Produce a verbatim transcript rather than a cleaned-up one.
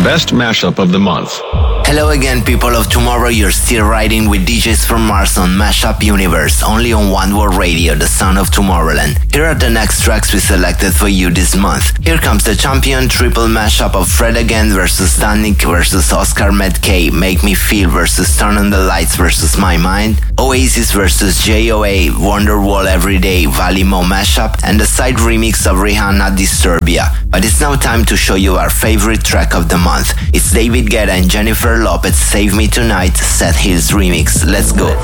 Best Mashup of the Month. Hello again, people of tomorrow. You're still riding with D Js from Mars on Mashup Universe, only on One World Radio, the sound of Tomorrowland. Here are the next tracks we selected for you this month. Here comes the champion triple mashup of Fred Again versus Danik versus Oscar Medkay, Make Me Feel versus Turn on the Lights versus My Mind, Oasis versus J O A, Wonderwall Everyday, Valimo mashup, and the side remix of Rihanna Disturbia. But it's now time to show you our favorite track of the month. It's David Guetta and Jennifer Lopez, Save Me Tonight, Seth Hills remix. Let's go.